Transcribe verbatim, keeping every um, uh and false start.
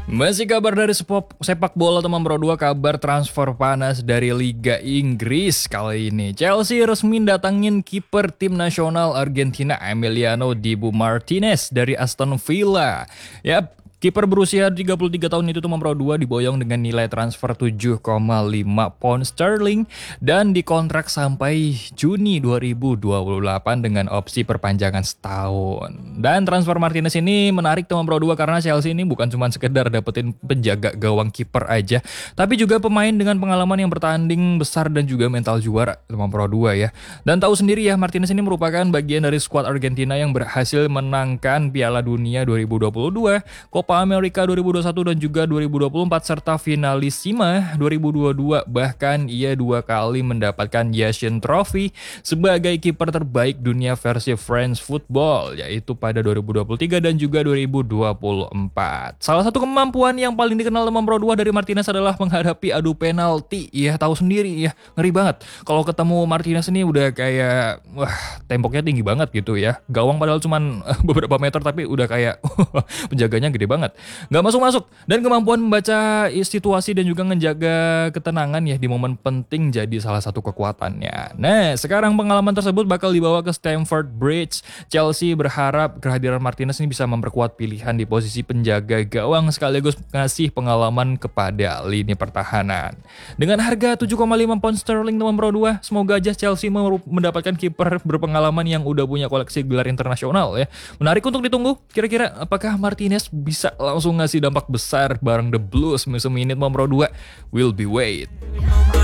Masih kabar dari sepop, sepak bola teman Pro dua, kabar transfer panas dari Liga Inggris kali ini. Chelsea resmi datangin kiper tim nasional Argentina Emiliano Dibu Martinez dari Aston Villa. Yap, kiper berusia tiga puluh tiga tahun itu teman Pro dua diboyong dengan nilai transfer tujuh koma lima pound sterling dan dikontrak sampai Juni dua ribu dua puluh delapan dengan opsi perpanjangan setahun. Dan transfer Martinez ini menarik teman Pro dua karena Chelsea ini bukan cuma sekedar dapetin penjaga gawang kiper aja, tapi juga pemain dengan pengalaman yang bertanding besar dan juga mental juara teman Pro dua ya. Dan tahu sendiri ya, Martinez ini merupakan bagian dari skuad Argentina yang berhasil menangkan Piala Dunia dua ribu dua puluh dua, Copa America dua ribu dua puluh satu dan juga dua ribu dua puluh empat serta Finalissima dua ribu dua puluh dua. Bahkan ia dua kali mendapatkan Yashin Trophy sebagai kiper terbaik dunia versi French Football, yaitu pada dua ribu dua puluh tiga dan juga dua ribu dua puluh empat. Salah satu kemampuan yang paling dikenal teman Pro dua dari Martinez adalah menghadapi adu penalti. Ya tahu sendiri ya, ngeri banget. Kalau ketemu Martinez ini udah kayak wah, temboknya tinggi banget gitu ya. Gawang padahal cuman beberapa meter tapi udah kayak penjaganya gede banget. Gak masuk-masuk. Dan kemampuan membaca situasi dan juga menjaga ketenangan ya di momen penting jadi salah satu kekuatannya. Nah, sekarang pengalaman tersebut bakal dibawa ke Stamford Bridge. Chelsea berharap kehadiran Martinez ini bisa memperkuat pilihan di posisi penjaga gawang sekaligus ngasih pengalaman kepada lini pertahanan. Dengan harga tujuh koma lima pound sterling teman Pro dua, semoga aja Chelsea mendapatkan kiper berpengalaman yang udah punya koleksi gelar internasional ya. Menarik untuk ditunggu. Kira-kira apakah Martinez bisa langsung ngasih dampak besar bareng The Blues musim ini teman Pro dua? Will be wait.